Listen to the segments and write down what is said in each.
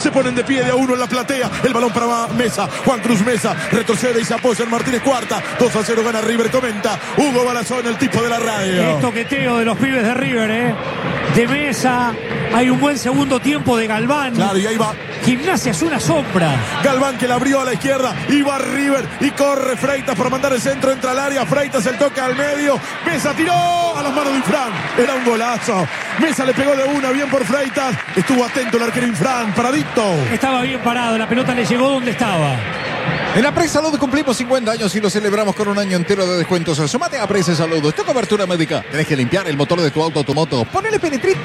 Se ponen de pie de a uno en la platea. El balón para Mesa. Juan Cruz Mesa retrocede y se apoya en Martínez Cuarta. 2-0 gana River, comenta Hugo Balazón, el tipo de la radio. Es toqueteo de los pibes de River, de Mesa. Hay un buen segundo tiempo de Galván. Claro, y ahí va Gimnasia, es una sombra. Galván, que la abrió a la izquierda. Y va River y corre Freitas para mandar el centro. Entra al área. Freitas, el toque al medio. Mesa tiró a las manos de Infran. Era un golazo. Mesa le pegó de una, bien por Freitas. Estuvo atento el arquero Infran, paradito. Estaba bien parado, la pelota le llegó donde estaba. En la Presa Salud cumplimos 50 años y lo celebramos con un año entero de descuentos. Sumate a Presa Salud. Esta cobertura médica. Tenés que limpiar el motor de tu auto o tu moto. Ponele Penetrit.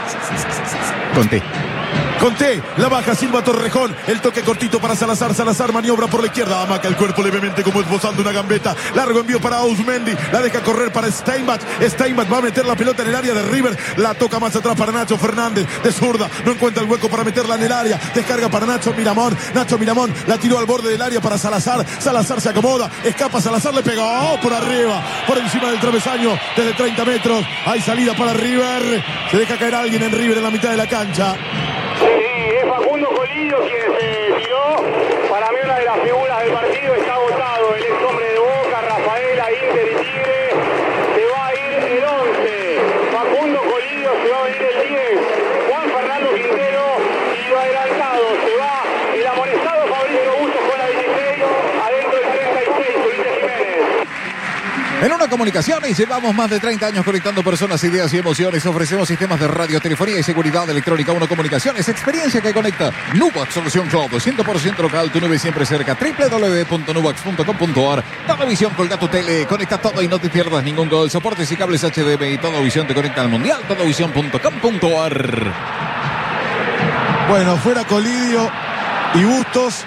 Conté, la baja Silva Torrejón, el toque cortito para Salazar, Salazar maniobra por la izquierda, amaca el cuerpo levemente como esbozando una gambeta, largo envío para Ausmendi, la deja correr para Steinbach, Steinbach va a meter la pelota en el área de River, la toca más atrás para Nacho Fernández, de zurda, no encuentra el hueco para meterla en el área, descarga para Nacho Miramón, Nacho Miramón la tiró al borde del área para Salazar, Salazar se acomoda, escapa Salazar, le pegó por arriba, por encima del travesaño, desde 30 metros, hay salida para River, se deja caer alguien en River en la mitad de la cancha. Facundo Colidio quien se tiró. Para mí una de las figuras del partido. Está agotado el ex hombre de Boca, Rafaela, Inter y Tigre. Se va a ir el 11. Facundo Colidio, se va a venir el 10. Juan Fernando Quintero y lo adelantado. Se va el amonestado Fabricio Bustos con la 16. Adentro el 36, Ulises Jiménez. En Una Comunicaciones llevamos más de 30 años conectando personas, ideas y emociones. Ofrecemos sistemas de radio, telefonía y seguridad electrónica. Una Comunicaciones, experiencia que conecta. Nubax Solución Cloud, 100% local, tu nube siempre cerca. www.nubax.com.ar. Toda visión, colga tu tele, conecta todo y no te pierdas ningún gol. Soportes y cables HDMI, Todo Visión te conecta al mundial. Todovisión.com.ar. Bueno, fuera Colidio y Bustos.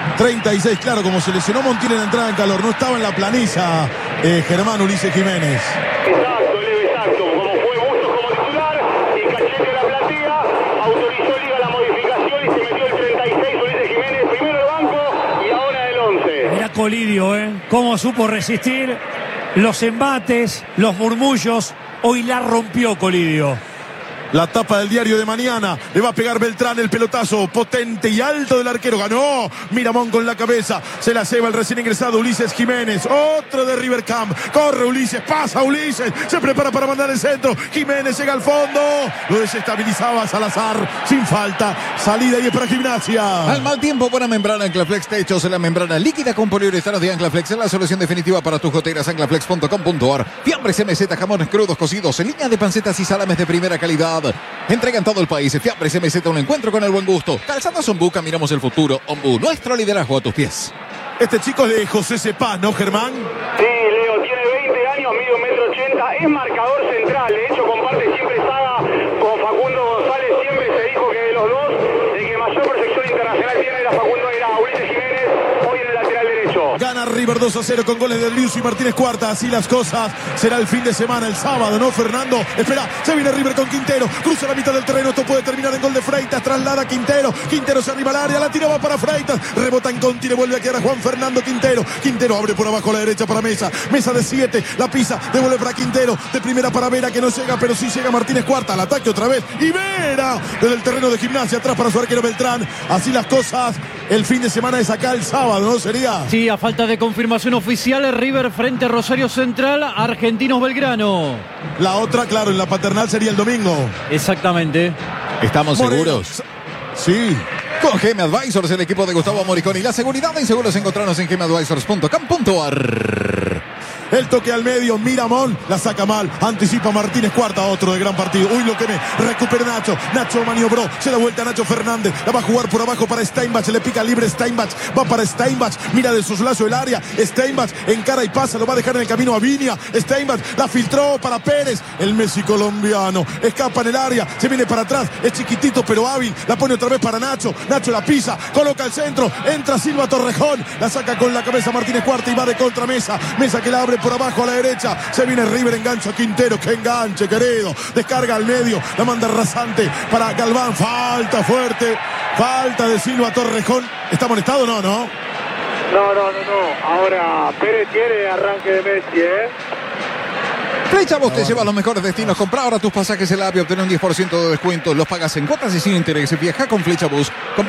36, claro, como se lesionó Montiel en la entrada en calor, no estaba en la planilla Germán Ulises Jiménez. Exacto, Leo, exacto. Como fue Bustos como titular y Cachete de la platea, autorizó Liga la modificación y se metió el 36, Ulises Jiménez, primero el banco y ahora el 11. Mirá Colidio, cómo supo resistir los embates, los murmullos. Hoy la rompió Colidio. La tapa del diario de mañana. Le va a pegar Beltrán el pelotazo potente y alto del arquero. Ganó Miramón con la cabeza. Se la lleva el recién ingresado Ulises Jiménez. Otro de River Camp. Corre Ulises. Pasa Ulises. Se prepara para mandar el centro. Jiménez llega al fondo. Lo desestabilizaba Salazar. Sin falta. Salida y es para Gimnasia. Al mal tiempo, buena membrana Anclaflex Techos. La membrana líquida con poliuretano de Anclaflex. Es la solución definitiva para tus goteras. Anclaflex.com.ar. Fiambres MZ, jamones crudos cocidos en línea de pancetas y salames de primera calidad. Entrega en todo el país. Fiambres MZ, un encuentro con el buen gusto. Calzados Ombu, caminamos el futuro. Ombu, nuestro liderazgo a tus pies. Este chico es de José Cepá, ¿no, Germán? Sí, Leo, tiene 20 años, mide 1,80 m, es marcador central. De hecho, comparte siempre saga con Facundo González. Siempre se dijo que de los dos, el que mayor proyección internacional tiene era Ulises Jiménez, hoy en el lateral derecho. Gana River 2-0 con goles de Lius y Martínez Cuarta. Así las cosas. Será el fin de semana, el sábado, ¿no, Fernando? Espera, se viene River con Quintero. Cruza la mitad del terreno. Esto puede terminar en gol de Freitas. Traslada a Quintero. Quintero se arriba al área. La tira va para Freitas. Rebota en Conti. Le vuelve a quedar a Juan Fernando Quintero. Quintero abre por abajo a la derecha para Mesa. Mesa de 7. La pisa. Devuelve para Quintero. De primera para Vera, que no llega, pero sí llega Martínez Cuarta. Al ataque otra vez. Y Vera desde el terreno de Gimnasia. Atrás para su arquero Beltrán. Así las cosas. El fin de semana es acá el sábado, ¿no sería? Sí, a falta de confirmación oficial, River frente a Rosario Central, Argentinos Belgrano. La otra, claro, en la Paternal sería el domingo. Exactamente. ¿Estamos seguros? Sí. Con GM Advisors, el equipo de Gustavo Moriconi. La seguridad y seguros encontrarnos en gmadvisors.com.ar. El toque al medio, Miramón, la saca mal, anticipa Martínez Cuarta, otro de gran partido. Uy, lo que me recupera Nacho. Nacho maniobró, se da vuelta a Nacho Fernández. La va a jugar por abajo para Steinbach, le pica libre Steinbach. Va para Steinbach, mira de soslazo el área. Steinbach encara y pasa, lo va a dejar en el camino a Viña. Steinbach la filtró para Pérez, el Messi colombiano. Escapa en el área, se viene para atrás, es chiquitito pero hábil. La pone otra vez para Nacho. Nacho la pisa, coloca el centro, entra Silva Torrejón, la saca con la cabeza Martínez Cuarta y va de contra Mesa. Mesa que la abre por abajo a la derecha. Se viene River, engancha Quintero. Que enganche, querido. Descarga al medio. La manda rasante para Galván. Falta fuerte. Falta de Silva Torrejón. ¿Está amonestado o no? No. Ahora Pérez quiere arranque de Messi, Flechabus te lleva a los mejores destinos. Compra ahora tus pasajes en la app y obtén un 10% de descuento. Los pagas en cuotas y sin intereses. Viaja con Flechabus.